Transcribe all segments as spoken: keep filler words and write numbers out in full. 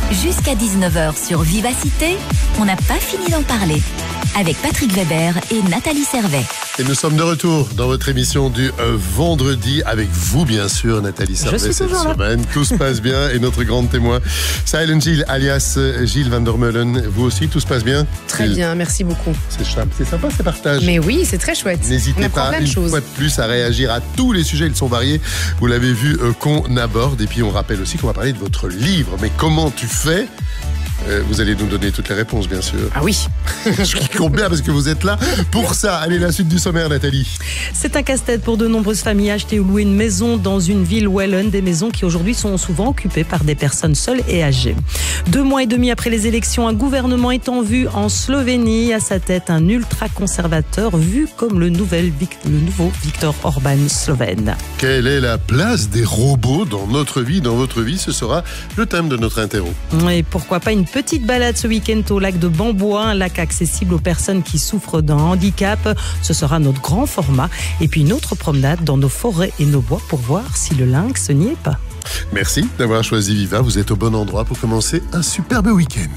Jusqu'à dix-neuf heures sur Vivacité, on n'a pas fini d'en parler. Avec Patrick Weber et Nathalie Servet. Et nous sommes de retour dans votre émission du euh, vendredi avec vous, bien sûr, Nathalie Servet, cette semaine. Tout se passe bien et notre grande témoin, Silent Gilles, alias Gilles Van der Meulen. Vous aussi, tout se passe bien? Très Gilles. Bien, merci beaucoup. C'est sympa, c'est sympa ces partages. Mais oui, c'est très chouette. N'hésitez pas une choses. fois de plus à réagir à tous les sujets, ils sont variés. Vous l'avez vu euh, qu'on aborde. Et puis on rappelle aussi qu'on va parler de votre livre. Mais comment tu fais? Euh, vous allez nous donner toutes les réponses, bien sûr. Ah oui. Je compte bien parce que vous êtes là pour ça. Allez, la suite du sommaire, Nathalie. C'est un casse-tête pour de nombreuses familles acheter ou louer une maison dans une ville wallonne. Des maisons qui aujourd'hui sont souvent occupées par des personnes seules et âgées. Deux mois et demi après les élections, un gouvernement est en vue en Slovénie. À sa tête, un ultra-conservateur vu comme le, nouvel, le nouveau Viktor Orban slovène. Quelle est la place des robots dans notre vie, dans votre vie? Ce sera le thème de notre interro. Et pourquoi pas une petite balade ce week-end au lac de Bambois, un lac accessible aux personnes qui souffrent d'un handicap. Ce sera notre grand format. Et puis une autre promenade dans nos forêts et nos bois pour voir si le lynx n'y est pas. Merci d'avoir choisi Viva. Vous êtes au bon endroit pour commencer un superbe week-end.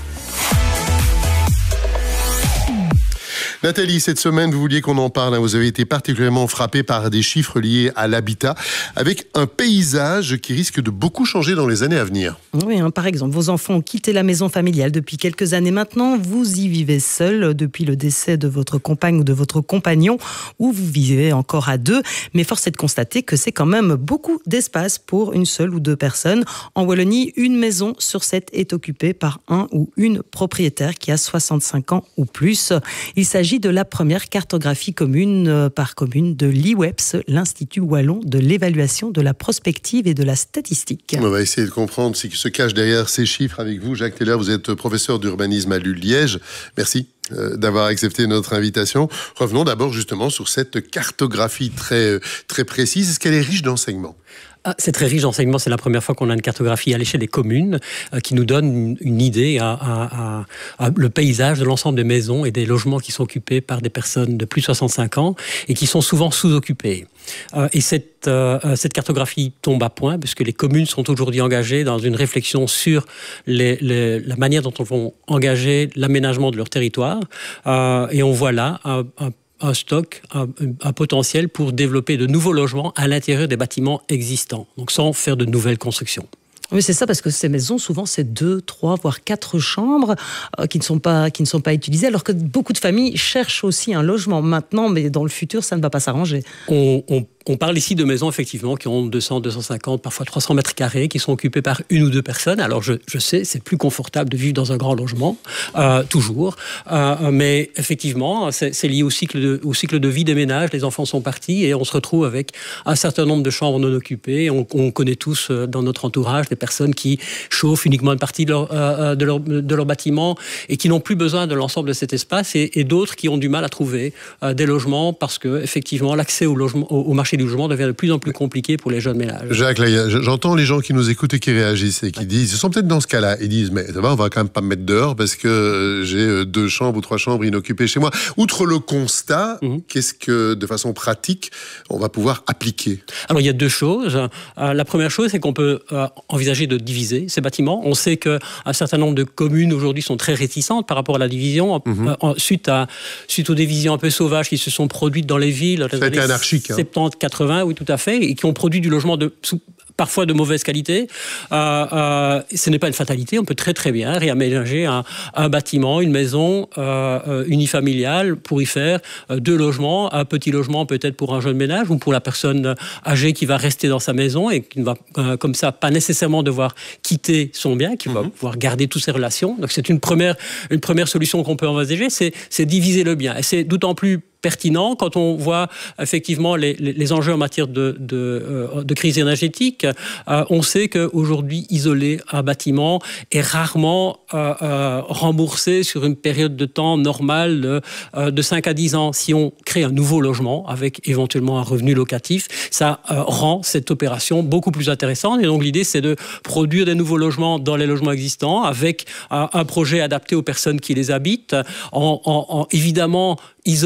Nathalie, cette semaine, vous vouliez qu'on en parle. Vous avez été particulièrement frappée par des chiffres liés à l'habitat, avec un paysage qui risque de beaucoup changer dans les années à venir. Oui, hein, par exemple, vos enfants ont quitté la maison familiale depuis quelques années maintenant. Vous y vivez seul depuis le décès de votre compagne ou de votre compagnon, ou vous vivez encore à deux. Mais force est de constater que c'est quand même beaucoup d'espace pour une seule ou deux personnes. En Wallonie, une maison sur sept est occupée par un ou une propriétaire qui a soixante-cinq ans ou plus. Il s'agit de la première cartographie commune par commune de l'I W E P S, l'Institut Wallon de l'évaluation de la prospective et de la statistique. On va essayer de comprendre ce qui se cache derrière ces chiffres avec vous. Jacques Teller, vous êtes professeur d'urbanisme à l'U L Liège. Merci d'avoir accepté notre invitation. Revenons d'abord justement sur cette cartographie très, très précise. Est-ce qu'elle est riche d'enseignements ? Ah, c'est très riche d'enseignements. C'est la première fois qu'on a une cartographie à l'échelle des communes euh, qui nous donne une, une idée à, à, à, à le paysage de l'ensemble des maisons et des logements qui sont occupés par des personnes de plus de soixante-cinq ans et qui sont souvent sous-occupés. Euh, et cette, euh, cette cartographie tombe à point puisque les communes sont aujourd'hui engagées dans une réflexion sur les, les, la manière dont elles vont engager l'aménagement de leur territoire. Euh, et on voit là un, un un stock, un, un potentiel pour développer de nouveaux logements à l'intérieur des bâtiments existants, donc sans faire de nouvelles constructions. Oui, c'est ça, parce que ces maisons, souvent, c'est deux, trois, voire quatre chambres euh, qui ne sont pas, qui ne sont pas utilisées, alors que beaucoup de familles cherchent aussi un logement maintenant, mais dans le futur, ça ne va pas s'arranger. On, on On parle ici de maisons, effectivement, qui ont deux cents, deux cent cinquante, parfois trois cents mètres carrés, qui sont occupées par une ou deux personnes. Alors, je, je sais, c'est plus confortable de vivre dans un grand logement, euh, toujours. Euh, mais effectivement, c'est, c'est lié au cycle, de, au cycle de vie des ménages. Les enfants sont partis et on se retrouve avec un certain nombre de chambres non occupées. On, on connaît tous euh, dans notre entourage des personnes qui chauffent uniquement une partie de leur, euh, de leur, de leur bâtiment et qui n'ont plus besoin de l'ensemble de cet espace et, et d'autres qui ont du mal à trouver euh, des logements parce que, effectivement, l'accès au, logement, au, au marché du logement devient de plus en plus compliqué pour les jeunes ménages. Jacques, là, j'entends les gens qui nous écoutent et qui réagissent et qui disent, ils sont peut-être dans ce cas-là, ils disent, mais on va quand même pas me mettre dehors parce que j'ai deux chambres ou trois chambres inoccupées chez moi. Outre le constat, mmh. qu'est-ce que, de façon pratique, on va pouvoir appliquer? Alors, il y a deux choses. Euh, la première chose, c'est qu'on peut euh, envisager de diviser ces bâtiments. On sait qu'un certain nombre de communes aujourd'hui sont très réticentes par rapport à la division, mmh. euh, suite, à, suite aux divisions un peu sauvages qui se sont produites dans les villes. Ça a été anarchique. soixante-dix quatre-vingts, oui, tout à fait, et qui ont produit du logement de, parfois de mauvaise qualité. Euh, euh, ce n'est pas une fatalité, on peut très très bien réaménager un, un bâtiment, une maison euh, unifamiliale pour y faire euh, deux logements, un petit logement peut-être pour un jeune ménage ou pour la personne âgée qui va rester dans sa maison et qui ne va euh, comme ça pas nécessairement devoir quitter son bien, qui mm-hmm. va pouvoir garder toutes ses relations. Donc c'est une première, une première solution qu'on peut envisager, c'est, c'est diviser le bien. Et c'est d'autant plus pertinent quand on voit effectivement les, les, les enjeux en matière de, de, euh, de crise énergétique. Euh, on sait qu'aujourd'hui, isoler un bâtiment est rarement euh, euh, remboursé sur une période de temps normale de, euh, de cinq à dix ans. Si on crée un nouveau logement avec éventuellement un revenu locatif, ça euh, rend cette opération beaucoup plus intéressante. Et donc l'idée, c'est de produire des nouveaux logements dans les logements existants avec euh, un projet adapté aux personnes qui les habitent, en, en, en évidemment isolant ces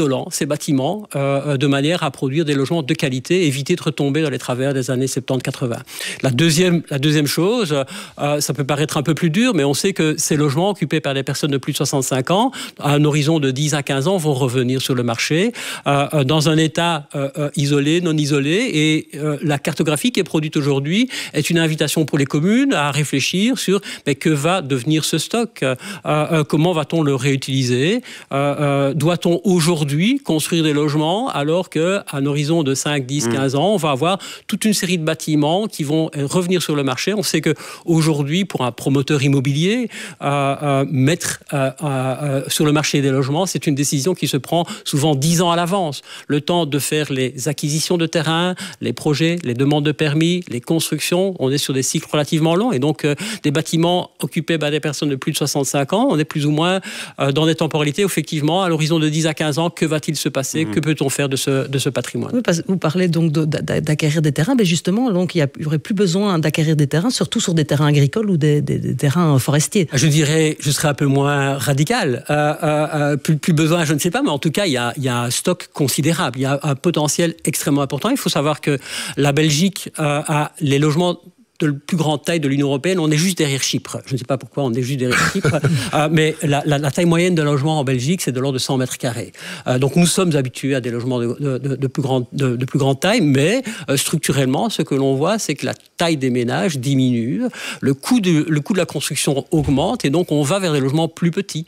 bâtiments euh, de manière à produire des logements de qualité, éviter de retomber dans les travers des années soixante-dix quatre-vingts. La deuxième, la deuxième chose, euh, ça peut paraître un peu plus dur, mais on sait que ces logements occupés par des personnes de plus de soixante-cinq ans, à un horizon de dix à quinze ans, vont revenir sur le marché euh, dans un état euh, isolé, non isolé. Et euh, la cartographie qui est produite aujourd'hui est une invitation pour les communes à réfléchir sur mais que va devenir ce stock, euh, euh, comment va-t-on le réutiliser, euh, euh, doit-on aujourd'hui construire des logements alors qu'à un horizon de cinq, dix, quinze ans, on va avoir toute une série de bâtiments qui vont revenir sur le marché. On sait qu'aujourd'hui, pour un promoteur immobilier, euh, euh, mettre euh, euh, sur le marché des logements, c'est une décision qui se prend souvent dix ans à l'avance. Le temps de faire les acquisitions de terrain, les projets, les demandes de permis, les constructions, on est sur des cycles relativement longs. Et donc, euh, des bâtiments occupés par des personnes de plus de soixante-cinq ans, on est plus ou moins euh, dans des temporalités, effectivement, à l'horizon de dix à quinze ans, que va-t-il se passer, mmh. que peut-on faire de ce, de ce patrimoine? Oui, parce que vous parlez donc de, d'acquérir des terrains, mais justement, donc, il n'y aurait plus besoin d'acquérir des terrains, surtout sur des terrains agricoles ou des, des, des terrains forestiers. Je dirais, je serais un peu moins radical. Euh, euh, plus, plus besoin, je ne sais pas, mais en tout cas, il y a, il y a un stock considérable. Il y a un potentiel extrêmement important. Il faut savoir que la Belgique euh, a les logements de plus grande taille de l'Union européenne, on est juste derrière Chypre. Je ne sais pas pourquoi on est juste derrière Chypre, euh, mais la, la, la taille moyenne d'un logement en Belgique, c'est de l'ordre de cent mètres carrés. Euh, donc nous sommes habitués à des logements de, de, de, de, plus, grande, de, de plus grande taille, mais euh, structurellement, ce que l'on voit, c'est que la taille des ménages diminue, le coût de, le coût de la construction augmente, et donc on va vers des logements plus petits.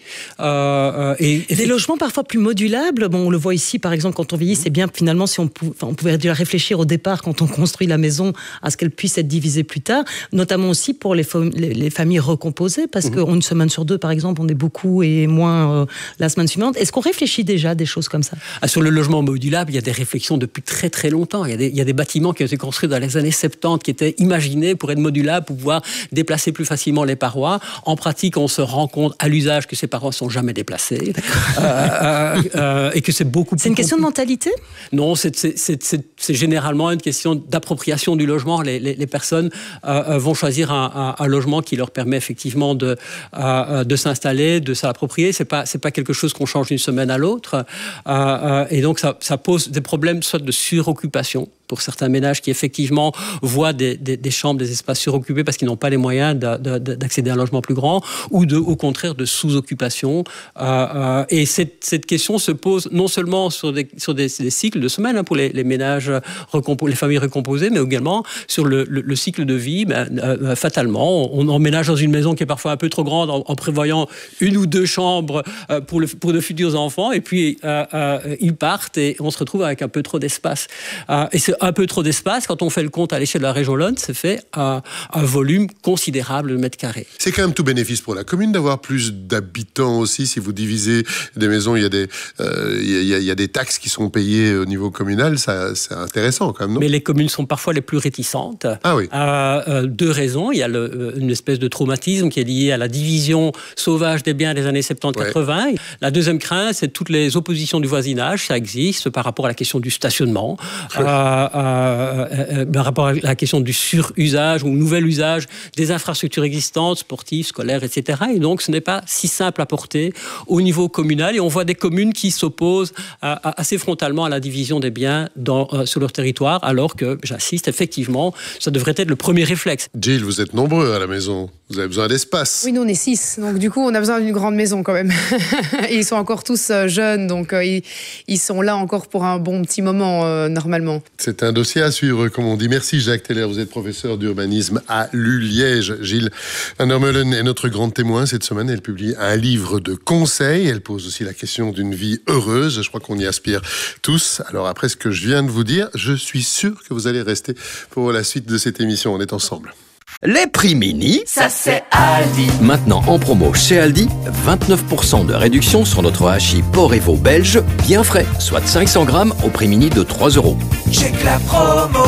Euh, et, et des logements parfois plus modulables. Bon, on le voit ici, par exemple, quand on vieillit, c'est bien finalement si on, pou- on pouvait déjà réfléchir au départ, quand on construit la maison, à ce qu'elle puisse être divisée plus tard, notamment aussi pour les, fam- les, les familles recomposées, parce mmh. qu'une semaine sur deux, par exemple, on est beaucoup et moins euh, la semaine suivante. Est-ce qu'on réfléchit déjà à des choses comme ça? ah, Sur le logement modulable, il y a des réflexions depuis très très longtemps. Il y a des, il y a des bâtiments qui ont été construits dans les années soixante-dix, qui étaient imaginés pour être modulables, pour pouvoir déplacer plus facilement les parois. En pratique, on se rend compte à l'usage que ces parois ne sont jamais déplacées. euh, euh, euh, et que c'est beaucoup plus... C'est une question de mentalité? Non, c'est, c'est, c'est, c'est, c'est généralement une question d'appropriation du logement. Les, les, les personnes... Euh, vont choisir un, un, un logement qui leur permet effectivement de, euh, de s'installer, de s'approprier. C'est pas, c'est pas quelque chose qu'on change d'une semaine à l'autre. Euh, euh, et donc, ça, ça pose des problèmes soit de suroccupation pour certains ménages qui effectivement voient des, des, des chambres, des espaces suroccupés parce qu'ils n'ont pas les moyens de, de, d'accéder à un logement plus grand, ou de, au contraire de sous-occupation. Euh, euh, et cette, cette question se pose non seulement sur des, sur des, des cycles de semaines hein, pour les, les ménages, recompo- les familles recomposées, mais également sur le, le, le cycle de vie. Ben, euh, fatalement, on emménage dans une maison qui est parfois un peu trop grande en, en prévoyant une ou deux chambres euh, pour, le, pour de futurs enfants, et puis euh, euh, ils partent et on se retrouve avec un peu trop d'espace. Euh, et c'est un peu trop d'espace, quand on fait le compte à l'échelle de la région Lund, c'est fait à un volume considérable de mètres carrés. C'est quand même tout bénéfice pour la commune d'avoir plus d'habitants aussi. Si vous divisez des maisons, il y a des, euh, il y a, il y a des taxes qui sont payées au niveau communal. Ça, c'est intéressant quand même, non? Mais les communes sont parfois les plus réticentes. Ah oui. Euh, euh, deux raisons. Il y a le, une espèce de traumatisme qui est lié à la division sauvage des biens des années soixante-dix quatre-vingts. Ouais. La deuxième crainte, c'est toutes les oppositions du voisinage. Ça existe par rapport à la question du stationnement. Ouais. Euh, Euh, euh, par rapport à la question du surusage ou nouvel usage des infrastructures existantes, sportives, scolaires, et cetera. Et donc, ce n'est pas si simple à porter au niveau communal. Et on voit des communes qui s'opposent à, à, assez frontalement à la division des biens dans, euh, sur leur territoire, alors que, j'insiste, effectivement, ça devrait être le premier réflexe. Gilles, vous êtes nombreux à la maison. Vous avez besoin d'espace. Oui, nous, on est six. Donc, du coup, on a besoin d'une grande maison quand même. Et ils sont encore tous euh, jeunes, donc euh, ils, ils sont là encore pour un bon petit moment, euh, normalement. C'est un dossier à suivre, comme on dit. Merci Jacques Teller, vous êtes professeur d'urbanisme à l'U Liège. Gilles Van der Meulen est notre grande témoin cette semaine. Elle publie un livre de conseils. Elle pose aussi la question d'une vie heureuse. Je crois qu'on y aspire tous. Alors après ce que je viens de vous dire, je suis sûr que vous allez rester pour la suite de cette émission. On est ensemble. Les prix mini, ça c'est Aldi. Maintenant en promo chez Aldi, vingt-neuf pour cent de réduction sur notre hachis porc et veau belge, bien frais, soit cinq cents grammes au prix mini de trois euros. Check la promo.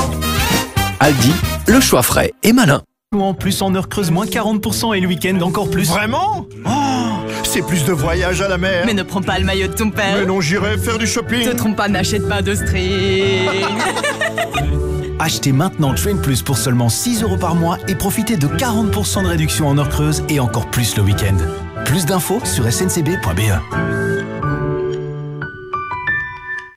Aldi, le choix frais et malin. En plus en heure creuse, moins quarante pour cent et le week-end encore plus. Vraiment? Oh, c'est plus de voyage à la mer. Mais ne prends pas le maillot de ton père. Mais non, j'irai faire du shopping. Te trompe pas, n'achète pas de string. Achetez maintenant Train Plus pour seulement six euros par mois et profitez de quarante pour cent de réduction en heure creuse et encore plus le week-end. Plus d'infos sur s n c b point b e.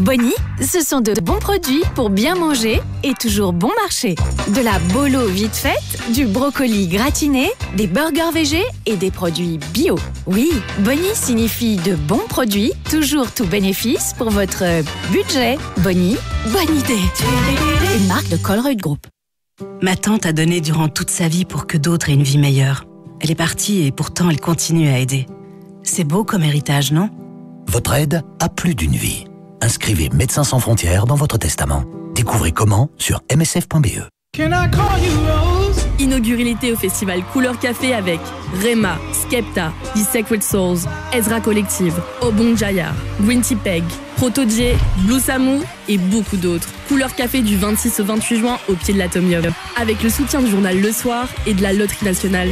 Bonnie, ce sont de bons produits pour bien manger et toujours bon marché. De la bolo vite faite, du brocoli gratiné, des burgers végés et des produits bio. Oui, Bonnie signifie de bons produits, toujours tout bénéfice pour votre budget. Bonnie, bonne idée. Une marque de Colruyt Group. Ma tante a donné durant toute sa vie pour que d'autres aient une vie meilleure. Elle est partie et pourtant elle continue à aider. C'est beau comme héritage, non ? Votre aide a plus d'une vie. Inscrivez Médecins sans frontières dans votre testament. Découvrez comment sur m s f point b e. Inaugurez l'été au festival Couleur Café avec Rema, Skepta, The Sacred Souls, Ezra Collective, Obon Jayar, Green Tea Peg, Proto-J, Blue Samu et beaucoup d'autres. Couleur Café du vingt-six au vingt-huit juin au pied de l'Atomium. Avec le soutien du journal Le Soir et de la Loterie Nationale.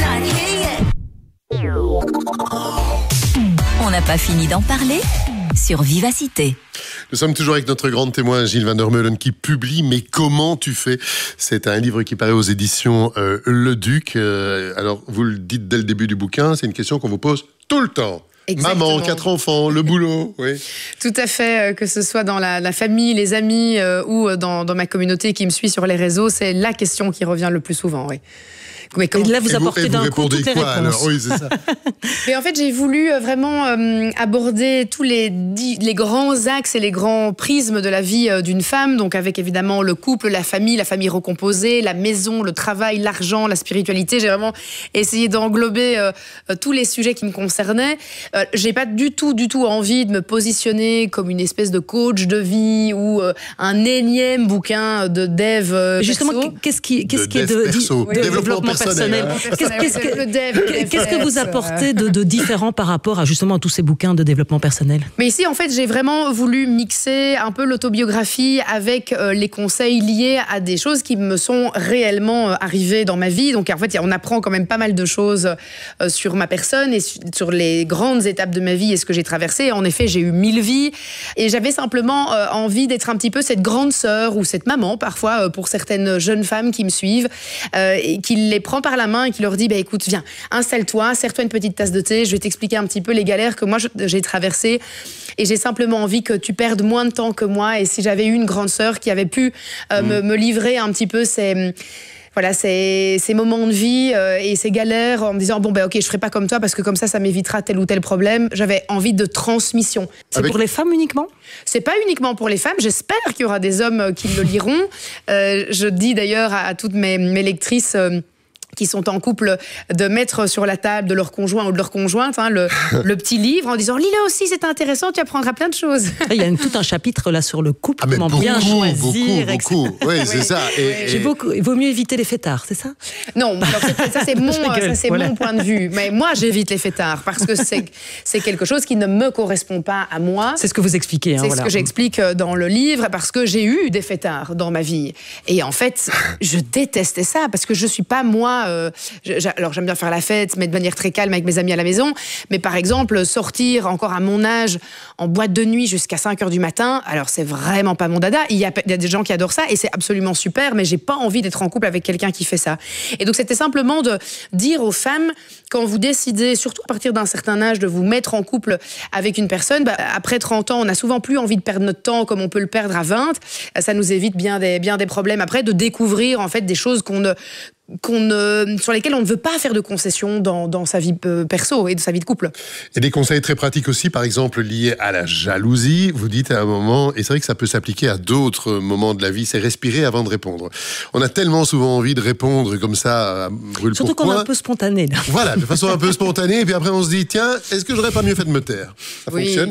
On n'a pas fini d'en parler sur Vivacité. Nous sommes toujours avec notre grand témoin Gilles van der Meulen qui publie Mais comment tu fais ? C'est un livre qui paraît aux éditions euh, Le Duc. Euh, alors, vous le dites dès le début du bouquin, c'est une question qu'on vous pose tout le temps. Exactement. Maman, quatre enfants, le boulot, oui. Tout à fait, que ce soit dans la, la famille, les amis euh, ou dans, dans ma communauté qui me suit sur les réseaux, c'est la question qui revient le plus souvent, oui. Mais et là, vous apportez d'un coup toutes les quoi, réponses. Alors oui, c'est ça. Mais en fait, j'ai voulu vraiment euh, aborder tous les, les grands axes et les grands prismes de la vie euh, d'une femme. Donc avec évidemment le couple, la famille, la famille recomposée, la maison, le travail, l'argent, la spiritualité. J'ai vraiment essayé d'englober euh, euh, tous les sujets qui me concernaient. Euh, j'ai pas du tout, du tout envie de me positionner comme une espèce de coach de vie ou euh, un énième bouquin de dev euh, Justement, perso. qu'est-ce qui, qu'est-ce de qui est dev de, perso. de, de développement personnel. personnel. Qu'est-ce, qu'est-ce que, le dev, le dev qu'est-ce que vous perso, apportez de, de différent par rapport à justement à tous ces bouquins de développement personnel ? Mais ici, en fait, j'ai vraiment voulu mixer un peu l'autobiographie avec euh, les conseils liés à des choses qui me sont réellement euh, arrivées dans ma vie. Donc, en fait, on apprend quand même pas mal de choses euh, sur ma personne et sur les grandes étapes de ma vie et ce que j'ai traversé. En effet, j'ai eu mille vies et j'avais simplement euh, envie d'être un petit peu cette grande sœur ou cette maman, parfois, euh, pour certaines jeunes femmes qui me suivent, euh, et qui les prend par la main et qui leur dit bah, écoute, viens, installe-toi, serre-toi une petite tasse de thé, je vais t'expliquer un petit peu les galères que moi j'ai traversées et j'ai simplement envie que tu perdes moins de temps que moi. Et si j'avais eu une grande sœur qui avait pu euh, mmh. me, me livrer un petit peu ces... Voilà, ces, ces moments de vie euh, et ces galères en me disant bon ben ok, je ferai pas comme toi parce que comme ça ça m'évitera tel ou tel problème. J'avais envie de transmission. C'est Avec... pour les femmes uniquement ? C'est pas uniquement pour les femmes. J'espère qu'il y aura des hommes qui le liront. Euh, je dis d'ailleurs à, à toutes mes, mes lectrices euh, qui sont en couple de mettre sur la table de leur conjoint ou de leur conjointe hein, le, le petit livre en disant lis-le aussi, c'est intéressant, tu apprendras plein de choses. Il y a tout un chapitre là sur le couple, ah, comment beaucoup, bien choisir. Beaucoup, beaucoup. Oui, c'est ça. Et, J'ai et... beaucoup. Il vaut mieux éviter les fêtards, c'est ça ? Non, alors c'est, ça c'est, mon, ça, c'est voilà. mon point de vue. Mais moi, j'évite les fêtards parce que c'est, c'est quelque chose qui ne me correspond pas à moi. C'est ce que vous expliquez. Hein, c'est voilà. ce que j'explique dans le livre parce que j'ai eu des fêtards dans ma vie. Et en fait, je détestais ça parce que je suis pas moi... Euh, je, Alors j'aime bien faire la fête, mais de manière très calme avec mes amis à la maison. Mais par exemple, sortir encore à mon âge en boîte de nuit jusqu'à cinq heures du matin, alors c'est vraiment pas mon dada. Il y a, il y a des gens qui adorent ça et c'est absolument super, mais j'ai pas envie d'être en couple avec quelqu'un qui fait ça. Et donc c'était simplement de dire aux femmes, quand vous décidez, surtout à partir d'un certain âge, de vous mettre en couple avec une personne, bah, après trente ans, on a souvent plus envie de perdre notre temps comme on peut le perdre à vingt. Ça nous évite bien des, bien des problèmes après, de découvrir en fait des choses qu'on ne Qu'on ne, sur lesquels on ne veut pas faire de concessions dans, dans sa vie perso et de sa vie de couple. Et des conseils très pratiques aussi, par exemple liés à la jalousie. Vous dites à un moment, et c'est vrai que ça peut s'appliquer à d'autres moments de la vie, c'est respirer avant de répondre. On a tellement souvent envie de répondre comme ça, à brûle Surtout pourquoi. qu'on est un peu spontané. Là. Voilà, de façon un peu spontanée, et puis après on se dit, tiens, est-ce que j'aurais pas mieux fait de me taire ? Ça oui. fonctionne ?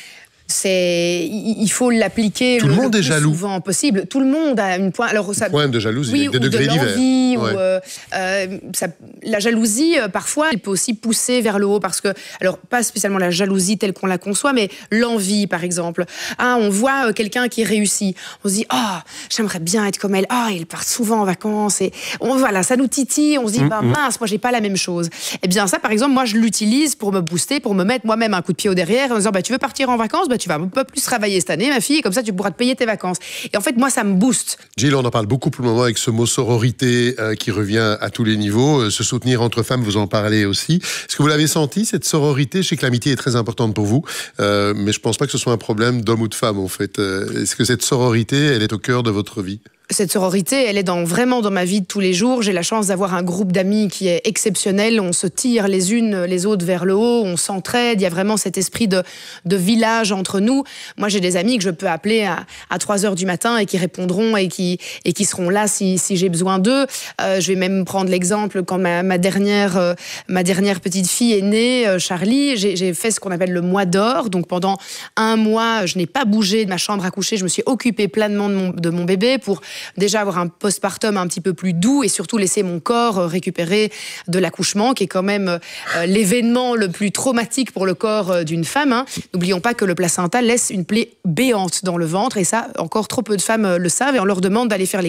C'est, il faut l'appliquer tout le, le monde le est plus jaloux. souvent possible. Tout le monde a une pointe. Alors ça, point de jalousie, oui, avec des degrés de divers. Ouais. Ou, euh, euh, ça, la jalousie, euh, parfois, elle peut aussi pousser vers le haut parce que, alors pas spécialement la jalousie telle qu'on la conçoit, mais l'envie, par exemple. Ah, on voit euh, quelqu'un qui réussit, on se dit, ah, oh, j'aimerais bien être comme elle. Ah, oh, il part souvent en vacances et on, voilà, ça nous titille. On se dit, mmh, bah mince, moi j'ai pas la même chose. Eh bien ça, par exemple, moi je l'utilise pour me booster, pour me mettre moi-même un coup de pied au derrière en disant, bah tu veux partir en vacances, bah tu vas un peu plus travailler cette année, ma fille, et comme ça, tu pourras te payer tes vacances. Et en fait, moi, ça me booste. Jill, on en parle beaucoup pour le moment avec ce mot sororité euh, qui revient à tous les niveaux. Euh, se soutenir entre femmes, vous en parlez aussi. Est-ce que vous l'avez senti, cette sororité? Je sais que l'amitié est très importante pour vous, euh, mais je pense pas que ce soit un problème d'homme ou de femme, en fait. Euh, est-ce que cette sororité, elle est au cœur de votre vie? Cette sororité, elle est dans, vraiment dans ma vie de tous les jours. J'ai la chance d'avoir un groupe d'amis qui est exceptionnel. On se tire les unes les autres vers le haut, on s'entraide. Il y a vraiment cet esprit de, de village entre nous. Moi, j'ai des amis que je peux appeler à, à trois heures du matin et qui répondront et qui, et qui seront là si, si j'ai besoin d'eux. Euh, je vais même prendre l'exemple quand ma, ma, dernière, euh, ma dernière petite fille est née, euh, Charlie. J'ai, j'ai fait ce qu'on appelle le mois d'or. Donc pendant un mois, je n'ai pas bougé de ma chambre à coucher. Je me suis occupée pleinement de mon, de mon bébé pour déjà avoir un postpartum un petit peu plus doux et surtout laisser mon corps récupérer de l'accouchement, qui est quand même euh, l'événement le plus traumatique pour le corps euh, d'une femme. Hein. N'oublions pas que le placenta laisse une plaie béante dans le ventre et ça, encore trop peu de femmes euh, le savent et on leur demande d'aller faire les